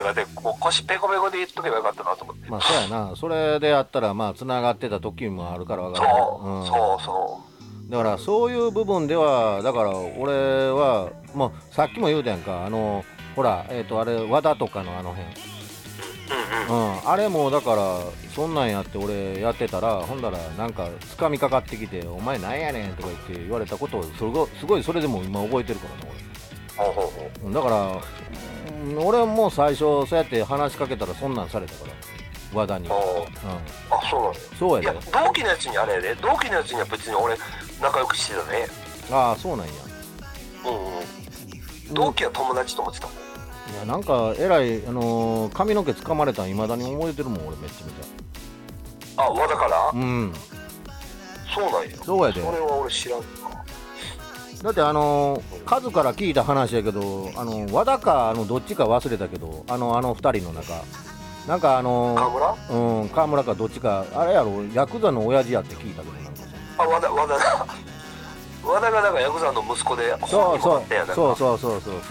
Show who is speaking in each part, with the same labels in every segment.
Speaker 1: でこう腰ペコペコで言っとけばよかったなと思って。
Speaker 2: まあそうやな、それでやったらまあつながってた時もあるからわからん。
Speaker 1: そうそ
Speaker 2: だからそういう部分ではだから俺はもうさっきも言うたやんか、ほらあれ和田とかのあの辺、
Speaker 1: う。うんうん。
Speaker 2: あれもだからそんなんやって俺やってたら、ほんだらなんかつかみかかってきて「お前なんやねん」とか言われたことをすごいそれでも今覚えてるからね
Speaker 1: ほうほうほう。
Speaker 2: 俺。だから、俺も最初そうやって話しかけたらそんなんされたから和田に。
Speaker 1: あ、そうなんだよ。いや、
Speaker 2: そうやで。
Speaker 1: 同期のやつにあれやで、同期のやつには別に俺仲良くしてたね。
Speaker 2: ああそうなんや。
Speaker 1: うんうん。同期は友達と思ってたもん。
Speaker 2: いやなんかえらい、髪の毛掴まれたん未だに覚えてるもん俺めっちゃめち
Speaker 1: あ、和田から
Speaker 2: ゃ。うん。
Speaker 1: そうなんや。
Speaker 2: そうやで。
Speaker 1: それは俺知らんな。
Speaker 2: だってカズから聞いた話やけど、和田かどっちか忘れたけど、二人の中なんか
Speaker 1: 河村。
Speaker 2: 川村かどっちかあれやろ、ヤクザの親父やって聞いたけど、なんか
Speaker 1: あ、和田だ。和田がなんかヤクザの息子で本にも
Speaker 2: そうそう
Speaker 1: なったやん。なんか
Speaker 2: そうそうそうそうそう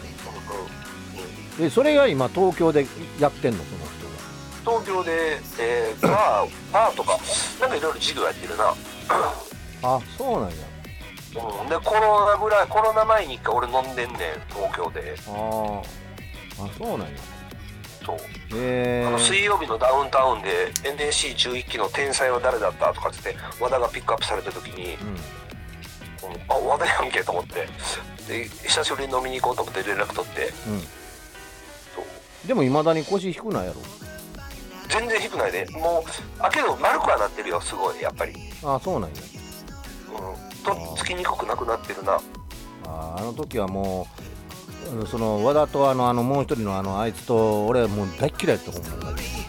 Speaker 2: でそれが今東京でやってんのその人
Speaker 1: 東京で、バーとかなんかいろいろ授業やってるな。
Speaker 2: が。あそうなんや。
Speaker 1: うん、でコロナ前に一回俺飲んでんねん、東京で。
Speaker 2: そうなんや。
Speaker 1: そう、
Speaker 2: へえ。
Speaker 1: 水曜日のダウンタウンで NSC11 期の天才は誰だったとかっつって和田がピックアップされた時に、あ、和田やんけと思って、で久しぶりに飲みに行こうと思って連絡取って、そう
Speaker 2: でもいまだに腰低くないやろ。
Speaker 1: 全然低くないで、もうけど丸くはなってるよ、すごいやっぱり。
Speaker 2: そうなんや。
Speaker 1: とっつきにくくなくなってるな。
Speaker 2: あの時はもうその和田ともう一人のあいつと俺もう大っ嫌いやったほんまに。